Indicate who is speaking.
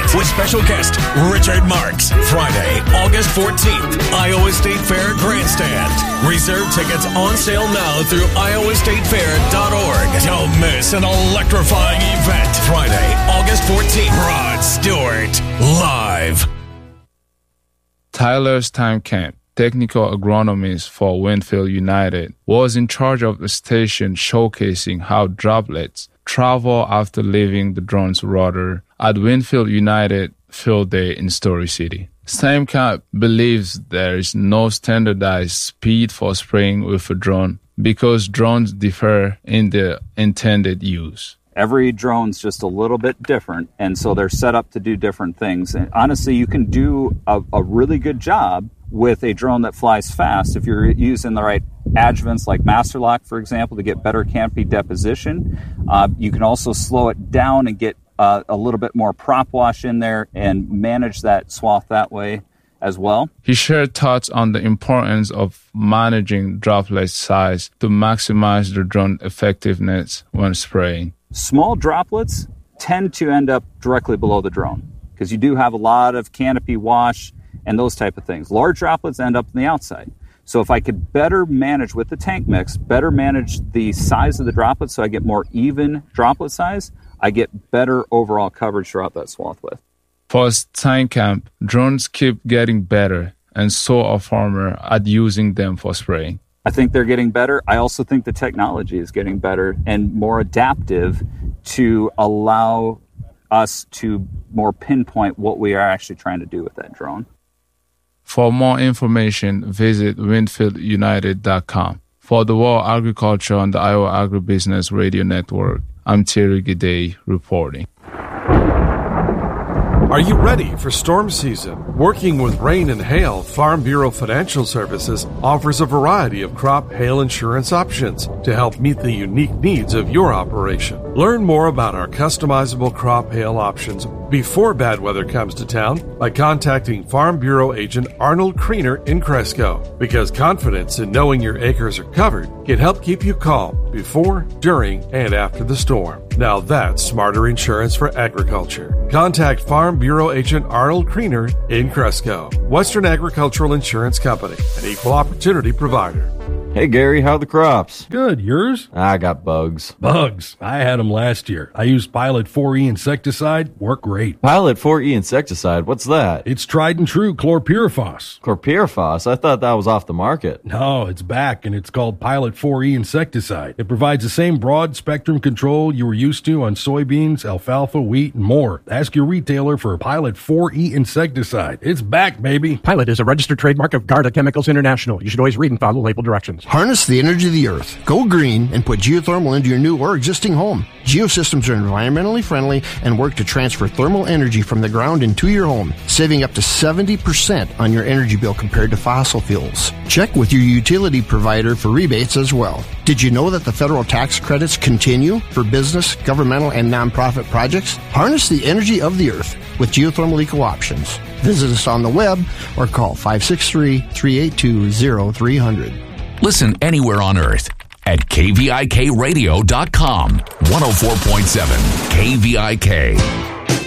Speaker 1: with special guest Richard Marks. Friday, August 14th, Iowa State Fair Grandstand. Reserve tickets on sale now through iowastatefair.org. Don't miss an electrifying event. Friday, August 14th, Rod Stewart, live.
Speaker 2: Tyler Steinkamp, technical agronomist for Winfield United, was in charge of the station showcasing how droplets travel after leaving the drone's rudder at Winfield United Field Day in Story City. Steinkamp believes there is no standardized speed for spraying with a drone because drones differ in their intended use.
Speaker 3: Every drone's just a little bit different, and so they're set up to do different things. And honestly, you can do a really good job with a drone that flies fast if you're using the right adjuvants like Master Lock, for example, to get better canopy deposition. You can also slow it down and get a little bit more prop wash in there and manage that swath that way as well.
Speaker 2: He shared thoughts on the importance of managing droplet size to maximize the drone effectiveness when spraying.
Speaker 3: Small droplets tend to end up directly below the drone because you do have a lot of canopy wash and those type of things. Large droplets end up on the outside. So if I could better manage with the tank mix, better manage the size of the droplets so I get more even droplet size, I get better overall coverage throughout that swath width.
Speaker 2: For Steinkamp, drones keep getting better, and so are farmers at using them for spraying.
Speaker 3: I think they're getting better. I also think the technology is getting better and more adaptive to allow us to more pinpoint what we are actually trying to do with that drone.
Speaker 2: For more information, visit WinfieldUnited.com. For the World Agriculture on the Iowa Agribusiness Radio Network, I'm Thierry Guédet reporting.
Speaker 4: Are you ready for storm season? Working with rain and hail, Farm Bureau Financial Services offers a variety of crop hail insurance options to help meet the unique needs of your operation. Learn more about our customizable crop hail options before bad weather comes to town by contacting Farm Bureau agent Arnold Kriener in Cresco, because confidence in knowing your acres are covered can help keep you calm before, during, and after the storm. Now that's smarter insurance for agriculture. Contact Farm Bureau agent Arnold Kriener in Cresco. Western Agricultural Insurance Company, an equal opportunity provider.
Speaker 5: Hey, Gary, how are the crops?
Speaker 6: Good. Yours?
Speaker 5: I got bugs.
Speaker 6: Bugs? I had them last year. I used Pilot 4E insecticide. Worked great.
Speaker 5: Pilot 4E insecticide? What's that?
Speaker 6: It's tried and true chlorpyrifos.
Speaker 5: Chlorpyrifos? I thought that was off the market.
Speaker 6: No, it's back, and it's called Pilot 4E insecticide. It provides the same broad-spectrum control you were used to on soybeans, alfalfa, wheat, and more. Ask your retailer for Pilot 4E insecticide. It's back, baby.
Speaker 7: Pilot is a registered trademark of Garda Chemicals International. You should always read and follow label directions.
Speaker 8: Harness the energy of the earth. Go green and put geothermal into your new or existing home. Geosystems are environmentally friendly and work to transfer thermal energy from the ground into your home, saving up to 70% on your energy bill compared to fossil fuels. Check with your utility provider for rebates as well. Did you know that the federal tax credits continue for business, governmental, and nonprofit projects? Harness the energy of the earth with geothermal eco options. Visit us on the web or call 563-382-0300.
Speaker 1: Listen anywhere on earth at KVIKradio.com. 104.7 KVIK.